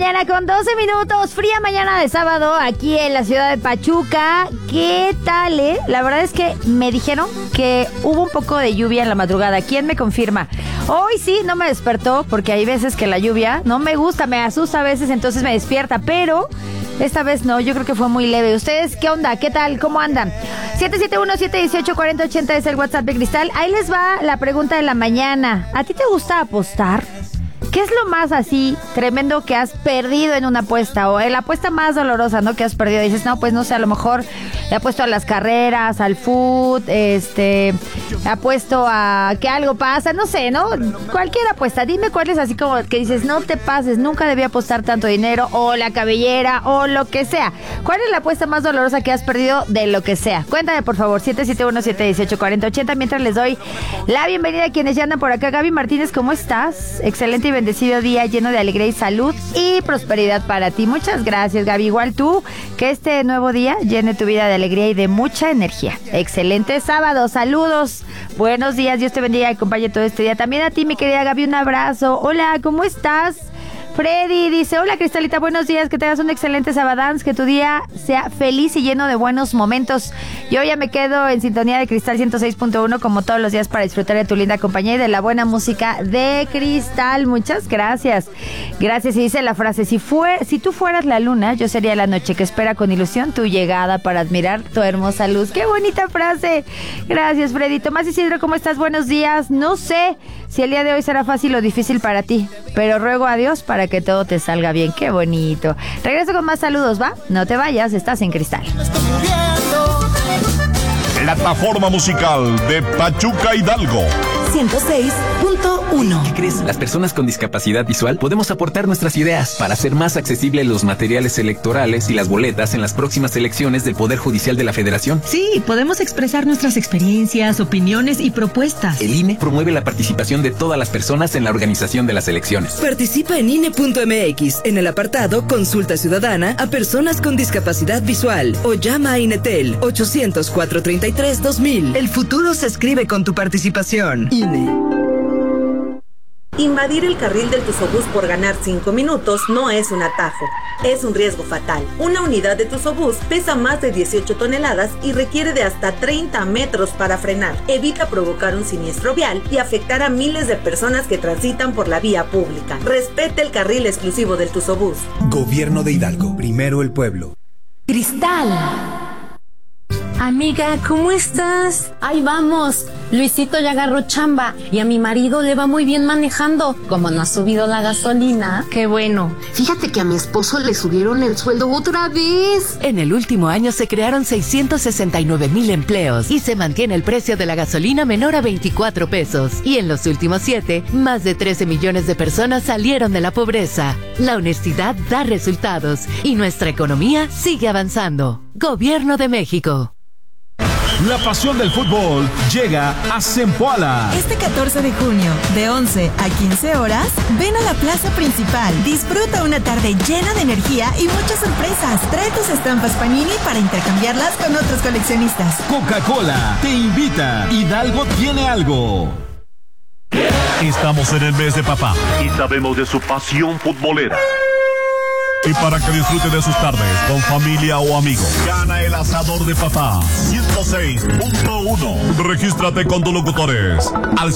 mañana con 12 minutos. Fría mañana de sábado aquí en la ciudad de Pachuca. ¿Qué tal, La verdad es que me dijeron que hubo un poco de lluvia en la madrugada. ¿Quién me confirma? Hoy sí, no me despertó porque hay veces que la lluvia no me gusta, me asusta a veces, entonces me despierta, pero esta vez no, yo creo que fue muy leve. ¿Ustedes qué onda? ¿Qué tal? ¿Cómo andan? 771-718-4080 es el WhatsApp de Cristal. Ahí les va la pregunta de la mañana. ¿A ti te gusta apostar? ¿Qué es lo más así tremendo que has perdido en una apuesta? O la apuesta más dolorosa, ¿no? Que has perdido. Dices, no, pues no sé, a lo mejor le apuesto a las carreras, al foot, apuesto a que algo pasa, no sé, ¿no? Cualquier apuesta. Dime cuál es así como que dices, no te pases, nunca debí apostar tanto dinero, o la cabellera, o lo que sea. ¿Cuál es la apuesta más dolorosa que has perdido de lo que sea? Cuéntame, por favor, 771-718-4080, mientras les doy la bienvenida a quienes ya andan por acá. Gaby Martínez, ¿cómo estás? Excelente y bendecido día lleno de alegría y salud y prosperidad para ti. Muchas gracias, Gaby. Igual tú, que este nuevo día llene tu vida de alegría y de mucha energía. Excelente sábado, saludos, buenos días, Dios te bendiga y acompañe todo este día. También a ti, mi querida Gaby, un abrazo. Hola, ¿cómo estás? Freddy dice, hola Cristalita, buenos días, que tengas un excelente sabadance, que tu día sea feliz y lleno de buenos momentos. Yo ya me quedo en sintonía de Cristal 106.1 como todos los días para disfrutar de tu linda compañía y de la buena música de Cristal. Muchas gracias. Gracias. Y dice la frase, si tú fueras la luna, yo sería la noche que espera con ilusión tu llegada para admirar tu hermosa luz. ¡Qué bonita frase! Gracias, Freddy. Tomás Isidro, ¿cómo estás? Buenos días. No sé si el día de hoy será fácil o difícil para ti, pero ruego a Dios para que todo te salga bien. ¡Qué bonito! Regreso con más saludos, ¿va? No te vayas, estás en Cristal. Plataforma musical de Pachuca Hidalgo 106.1. ¿Qué crees? Las personas con discapacidad visual podemos aportar nuestras ideas para hacer más accesibles los materiales electorales y las boletas en las próximas elecciones del Poder Judicial de la Federación. Sí, podemos expresar nuestras experiencias, opiniones y propuestas. El INE promueve la participación de todas las personas en la organización de las elecciones. Participa en INE.mx en el apartado Consulta Ciudadana a personas con discapacidad visual o llama a INETEL 800-433-2000. El futuro se escribe con tu participación. INE. Invadir el carril del Tusobús por ganar 5 minutos no es un atajo, es un riesgo fatal. Una unidad de Tusobús pesa más de 18 toneladas y requiere de hasta 30 metros para frenar. Evita provocar un siniestro vial y afectar a miles de personas que transitan por la vía pública. Respete el carril exclusivo del Tusobús. Gobierno de Hidalgo, primero el pueblo. Cristal. Amiga, ¿cómo estás? Ahí vamos. Luisito ya agarró chamba y a mi marido le va muy bien manejando. Como no ha subido la gasolina. Qué bueno. Fíjate que a mi esposo le subieron el sueldo otra vez. En el último año se crearon 669,000 empleos y se mantiene el precio de la gasolina menor a 24 pesos. Y en los últimos 7, más de 13 millones de personas salieron de la pobreza. La honestidad da resultados y nuestra economía sigue avanzando. Gobierno de México. La pasión del fútbol llega a Zempoala. Este 14 de junio, de 11 a 15 horas, ven a la plaza principal. Disfruta una tarde llena de energía y muchas sorpresas. Trae tus estampas Panini para intercambiarlas con otros coleccionistas. Coca-Cola te invita. Hidalgo tiene algo. Estamos en el mes de papá y sabemos de su pasión futbolera. Y para que disfrute de sus tardes con familia o amigos, gana el asador de papá 106.1. Regístrate con tus locutores al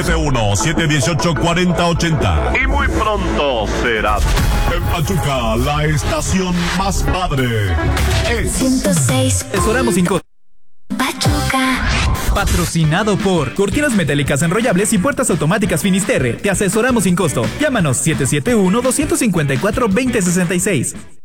771-718-4080. Y muy pronto serás en Pachuca, la estación más padre. Es 106. Asesoramos sin costo. Pachuca. Patrocinado por Cortinas Metálicas Enrollables y Puertas Automáticas Finisterre. Te asesoramos sin costo. Llámanos 771-254-2066.